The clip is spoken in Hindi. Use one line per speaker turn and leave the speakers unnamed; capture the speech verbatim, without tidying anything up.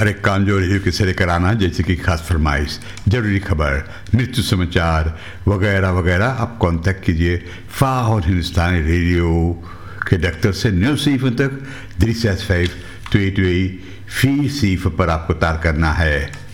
हर एक काम जो रेडियो किसे लेकर आना, जैसे कि खास फरमाइश, जरूरी खबर, मृत्यु समाचार वगैरह वगैरह, आप कांटेक्ट कीजिए फाहर हिंदुस्तानी रेडियो के दफ्तर से न्यूज़ सीफ तक three six five to eight to eight फी सीफ पर आपको तार करना है।